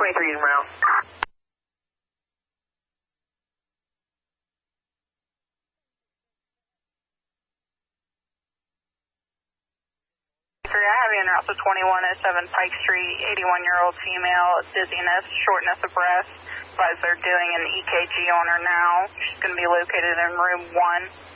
23 is round. I have you in route to 2107 Pike Street, 81-year-old female, dizziness, shortness of breath. Advise they're doing an EKG on her now. She's going to be located in room 1.